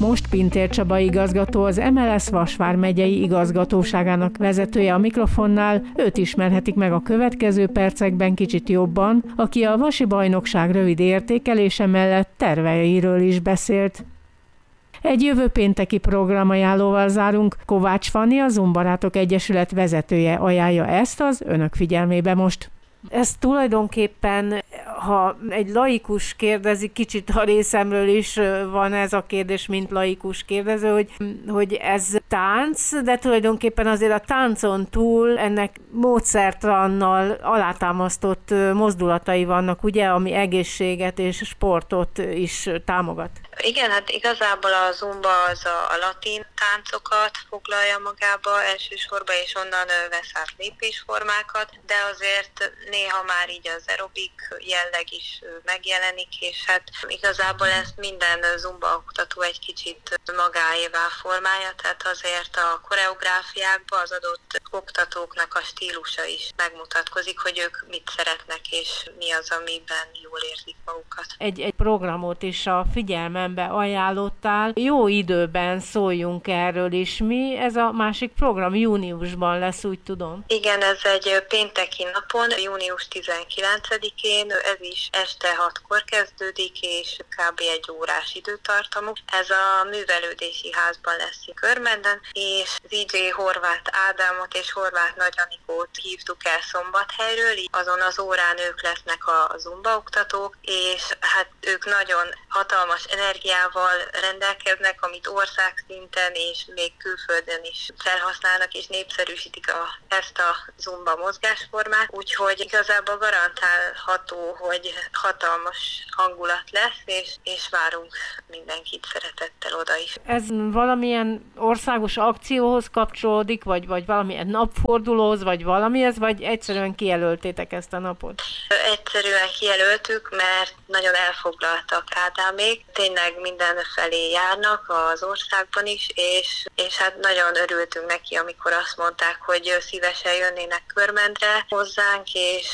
Most Pintér Csaba igazgató, az MLS Vas vármegyei igazgatóságának vezetője a mikrofonnál, őt ismerhetik meg a következő percekben kicsit jobban, aki a vasi bajnokság rövid értékelése mellett terveiről is beszélt. Egy jövő pénteki programajánlóval zárunk. Kovács Fanni, a Zumbarátok Egyesület vezetője ajánlja ezt az önök figyelmébe most. Ez tulajdonképpen, ha egy laikus kérdezi, kicsit a részemről is van ez a kérdés, mint laikus kérdező, hogy ez tánc, de tulajdonképpen azért a táncon túl ennek módszertannal alátámasztott mozdulatai vannak, ugye, ami egészséget és sportot is támogat. Igen, hát igazából a zumba az a latin táncokat foglalja magába elsősorban, és onnan vesz át lépésformákat, de azért néha már így az aerobik jelleg is megjelenik, és hát igazából ezt minden zumba oktató egy kicsit magáévá formálja, tehát azért a koreográfiákban az adott oktatóknak a stílusa is megmutatkozik, hogy ők mit szeretnek, és mi az, amiben jól érzik magukat. Egy programot is a figyelmembe ajánlottál. Jó időben szóljunk erről is. Mi ez a másik program? Júniusban lesz, úgy tudom. Igen, ez egy pénteki napon, június 19-én, ez is este 6-kor kezdődik, és kb. 1 órás időtartamú. Ez a művelődési házban lesz Körmenden, és DJ Horváth Ádámot és Horváth Nagy Anikót hívtuk el Szombathelyről, azon az órán ők lesznek a zumba oktatók, és hát ők nagyon hatalmas energiával rendelkeznek, amit országszinten és még külföldön is felhasználnak, és népszerűsítik ezt a zumba mozgásformát, úgyhogy igazából garantálható, hogy hatalmas hangulat lesz, és várunk mindenkit szeretettel oda is. Ez valamilyen országos akcióhoz kapcsolódik, vagy valamilyen napfordulóhoz, vagy valamihez, vagy egyszerűen kijelöltétek ezt a napot? Egyszerűen kijelöltük, mert nagyon elfoglaltak Ádámék, tényleg mindenfelé járnak az országban is, és hát nagyon örültünk neki, amikor azt mondták, hogy szívesen jönnének Körmendre hozzánk,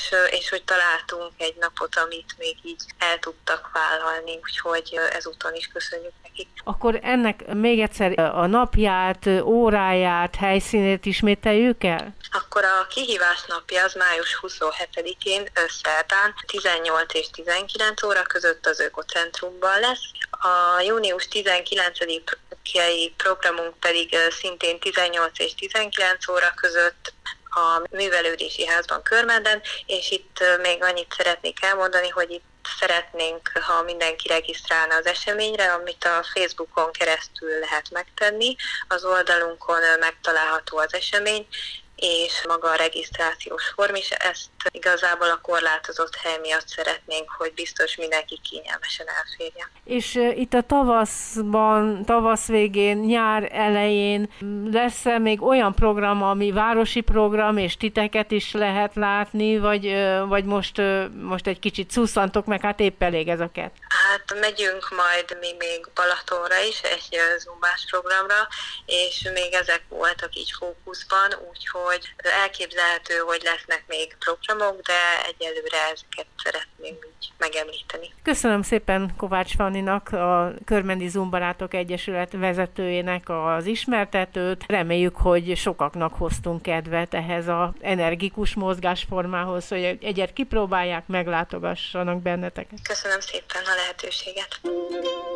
és hogy találtunk egy napot, amit még így el tudtak vállalni, úgyhogy ezúton is köszönjük nekik. Akkor ennek még egyszer a napját, óráját, helyszínét ismételjük el? Akkor a kihívás napja az május 27-én, szerdán, 18 és 19 óra között az Ökocentrumban lesz. A június 19-i programunk pedig szintén 18 és 19 óra között a művelődési házban Körmenden, és itt még annyit szeretnék elmondani, hogy itt szeretnénk, ha mindenki regisztrálna az eseményre, amit a Facebookon keresztül lehet megtenni. Az oldalunkon megtalálható az esemény, és maga a regisztrációs form is. Ezt igazából a korlátozott hely miatt szeretnénk, hogy biztos mindenki kényelmesen elférjen. És itt a tavasz végén, nyár elején lesz-e még olyan program, ami városi program, és titeket is lehet látni, vagy most egy kicsit szusszantok meg, hát épp elég ez a kett? Hát megyünk majd még Balatonra is, egy zumbás programra, és még ezek voltak így fókuszban, úgyhogy elképzelhető, hogy lesznek még programok, de egyelőre ezeket szeretnénk így megemlíteni. Köszönöm szépen Kovács Fanninak, a Körmendi Zumbarátok Egyesület vezetőjének az ismertetőt. Reméljük, hogy sokaknak hoztunk kedvet ehhez az energikus mozgásformához, hogy egyet kipróbálják, meglátogassanak benneteket. Köszönöm szépen a lehetőséget.